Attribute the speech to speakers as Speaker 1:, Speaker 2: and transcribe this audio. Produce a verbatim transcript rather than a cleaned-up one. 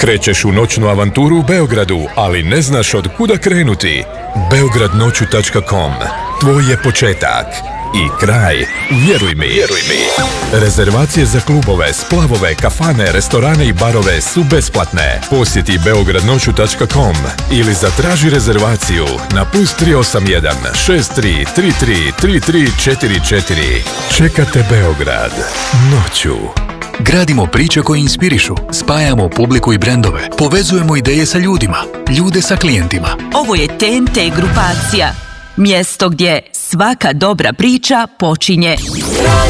Speaker 1: Krećeš u noćnu avanturu u Beogradu, ali ne znaš od kuda krenuti? beograd noću tačka com. Tvoj je početak i kraj, vjeruj mi. Vjeruj mi. Rezervacije za klubove, splavove, kafane, restorane i barove su besplatne. Posjeti beograd noću tačka com ili zatraži rezervaciju na plus tri osam jedan šest tri tri tri tri tri četiri četiri. Čekate Beograd noću.
Speaker 2: Gradimo priče koje inspirišu, spajamo publiku i brendove, povezujemo ideje sa ljudima, ljude sa klijentima.
Speaker 3: Ovo je T N T grupacija. Mjesto gdje svaka dobra priča počinje